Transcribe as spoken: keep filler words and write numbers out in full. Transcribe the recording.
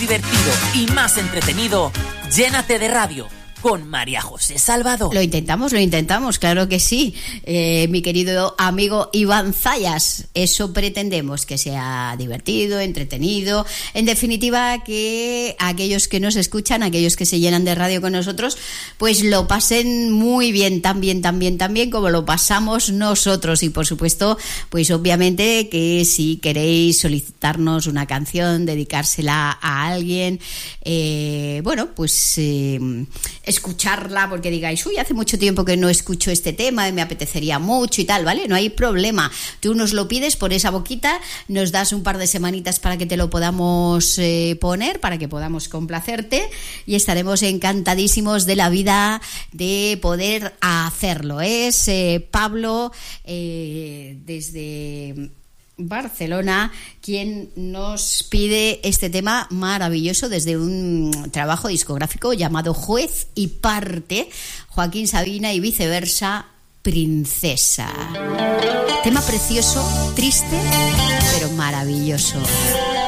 divertido y más entretenido, Llénate de Radio con María José Salvador. Lo intentamos, lo intentamos, claro que sí. Eh, mi querido amigo Iván Zayas, eso pretendemos, que sea divertido, entretenido, en definitiva que aquellos que nos escuchan, aquellos que se llenan de radio con nosotros, pues lo pasen muy bien, tan bien, tan bien, tan bien como lo pasamos nosotros. Y por supuesto, pues obviamente que si queréis solicitarnos una canción, dedicársela a alguien, eh, bueno, pues eh, escucharla porque digáis, uy, hace mucho tiempo que no escucho este tema y me apetecería mucho y tal, ¿vale? No hay problema. Tú nos lo pides por esa boquita, nos das un par de semanitas para que te lo podamos eh, poner, para que podamos complacerte y estaremos encantadísimos de la vida de poder hacerlo. Es eh, Pablo eh, desde Barcelona quien nos pide este tema maravilloso desde un trabajo discográfico llamado Juez y Parte, Joaquín Sabina y viceversa, Princesa. Tema precioso, triste, pero maravilloso.